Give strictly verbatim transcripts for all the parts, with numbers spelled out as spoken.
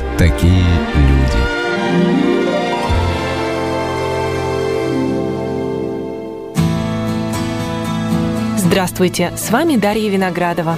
такие люди. Здравствуйте, с вами Дарья Виноградова.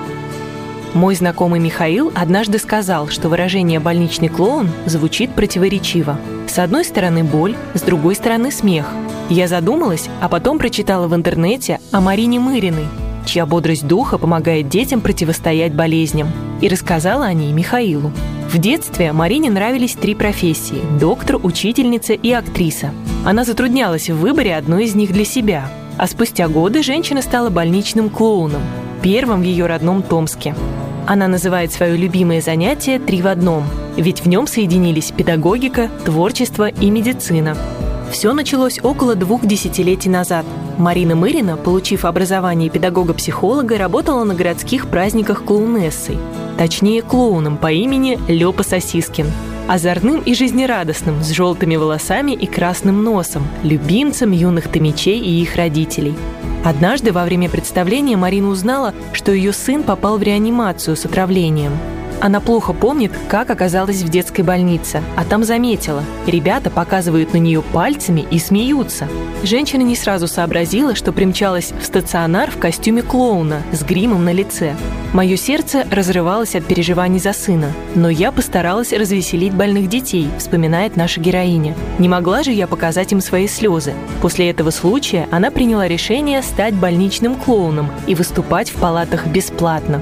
Мой знакомый Михаил однажды сказал, что выражение «больничный клоун» звучит противоречиво. С одной стороны боль, с другой стороны смех. Я задумалась, а потом прочитала в интернете о Марине Мыриной, чья бодрость духа помогает детям противостоять болезням, и рассказала о ней Михаилу. В детстве Марине нравились три профессии – доктор, учительница и актриса. Она затруднялась в выборе одной из них для себя. А спустя годы женщина стала больничным клоуном, первым в ее родном Томске. Она называет свое любимое занятие «три в одном», ведь в нем соединились педагогика, творчество и медицина. Все началось около двух десятилетий назад. Марина Мырина, получив образование педагога-психолога, работала на городских праздниках клоунессой, точнее клоуном по имени Лёпа Сосискин. Озорным и жизнерадостным, с желтыми волосами и красным носом, любимцем юных томичей и их родителей. Однажды во время представления Марина узнала, что ее сын попал в реанимацию с отравлением. Она плохо помнит, как оказалась в детской больнице, а там заметила – ребята показывают на нее пальцами и смеются. Женщина не сразу сообразила, что примчалась в стационар в костюме клоуна с гримом на лице. Мое сердце разрывалось от переживаний за сына, но я постаралась развеселить больных детей, вспоминает наша героиня. Не могла же я показать им свои слезы. После этого случая она приняла решение стать больничным клоуном и выступать в палатах бесплатно.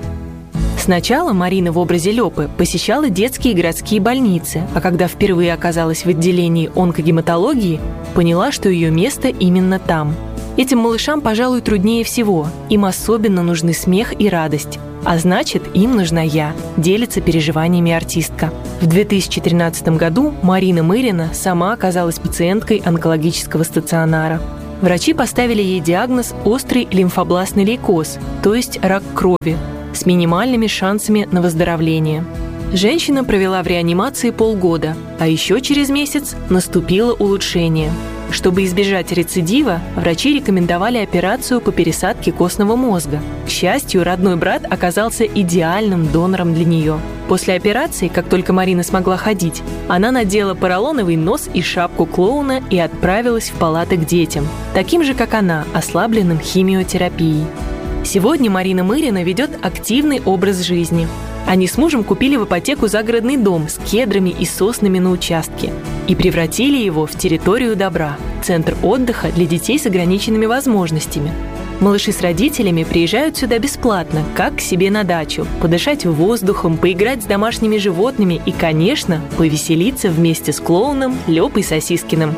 Сначала Марина в образе Лёпы посещала детские и городские больницы, а когда впервые оказалась в отделении онкогематологии, поняла, что ее место именно там. Этим малышам, пожалуй, труднее всего. Им особенно нужны смех и радость. А значит, им нужна я, делится переживаниями артистка. В две тысячи тринадцатом году Марина Мырина сама оказалась пациенткой онкологического стационара. Врачи поставили ей диагноз острый лимфобластный лейкоз, то есть рак крови, с минимальными шансами на выздоровление. Женщина провела в реанимации полгода, а еще через месяц наступило улучшение. Чтобы избежать рецидива, врачи рекомендовали операцию по пересадке костного мозга. К счастью, родной брат оказался идеальным донором для нее. После операции, как только Марина смогла ходить, она надела поролоновый нос и шапку клоуна и отправилась в палаты к детям, таким же, как она, ослабленным химиотерапией. Сегодня Марина Мырина ведет активный образ жизни. Они с мужем купили в ипотеку загородный дом с кедрами и соснами на участке и превратили его в территорию добра, центр отдыха для детей с ограниченными возможностями. Малыши с родителями приезжают сюда бесплатно, как к себе на дачу, подышать воздухом, поиграть с домашними животными и, конечно, повеселиться вместе с клоуном Лёпой Сосискиным.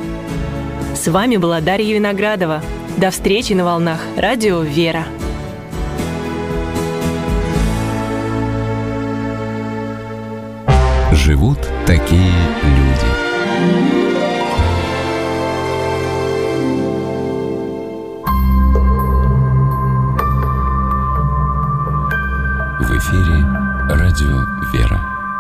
С вами была Дарья Виноградова. До встречи на волнах радио «Вера». Живут такие люди. В эфире радио «Вера».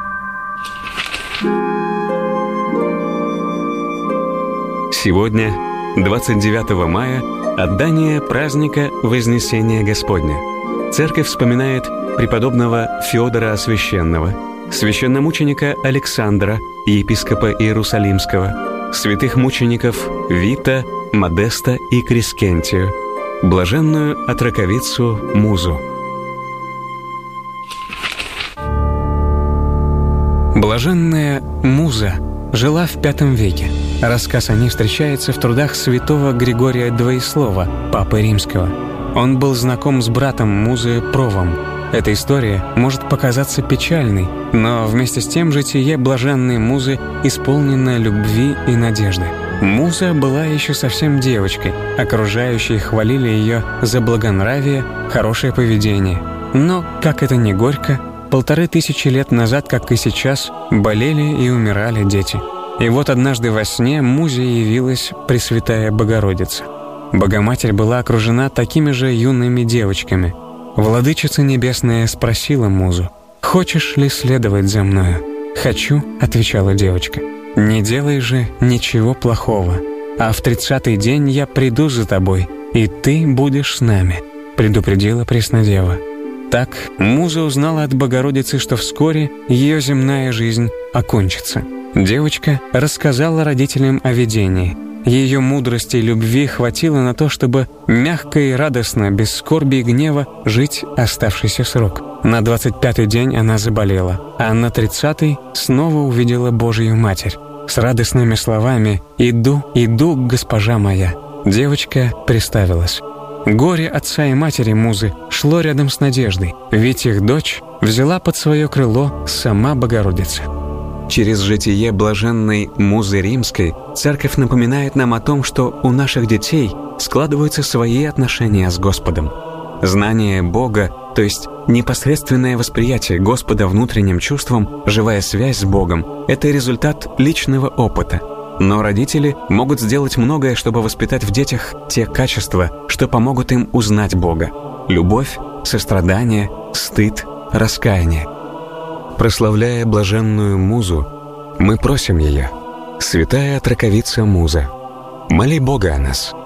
Сегодня, двадцать девятого мая, отдание праздника Вознесения Господня. Церковь вспоминает преподобного Феодора Освященного, священномученика Александра, епископа Иерусалимского, святых мучеников Вита, Модеста и Крескентию, блаженную отроковицу Музу. Блаженная Муза жила в пятом веке. Рассказ о ней встречается в трудах святого Григория Двоеслова, папы римского. Он был знаком с братом Музы Провом. Эта история может показаться печальной, но вместе с тем житие блаженной Музы исполнено любви и надежды. Муза была еще совсем девочкой, окружающие хвалили ее за благонравие, хорошее поведение. Но, как это ни горько, полторы тысячи лет назад, как и сейчас, болели и умирали дети. И вот однажды во сне Музе явилась Пресвятая Богородица. Богоматерь была окружена такими же юными девочками. Владычица Небесная спросила Музу: «Хочешь ли следовать за мною?» «Хочу», — отвечала девочка. «Не делай же ничего плохого, а в тридцатый день я приду за тобой, и ты будешь с нами», — предупредила Преснодева. Так муза узнала от Богородицы, что вскоре ее земная жизнь окончится. Девочка рассказала родителям о видении. Ее мудрости и любви хватило на то, чтобы мягко и радостно, без скорби и гнева, жить оставшийся срок. На двадцать пятый день она заболела, а на тридцатый снова увидела Божию Матерь. С радостными словами «Иду, иду, госпожа моя». Девочка представилась. Горе отца и матери Музы шло рядом с надеждой, ведь их дочь взяла под свое крыло сама Богородица. Через житие блаженной Музы Римской Церковь напоминает нам о том, что у наших детей складываются свои отношения с Господом. Знание Бога, то есть непосредственное восприятие Господа внутренним чувством, живая связь с Богом – это результат личного опыта. Но родители могут сделать многое, чтобы воспитать в детях те качества, что помогут им узнать Бога – любовь, сострадание, стыд, раскаяние. Прославляя блаженную Музу, мы просим ее: «Святая Троковица Муза, моли Бога о нас».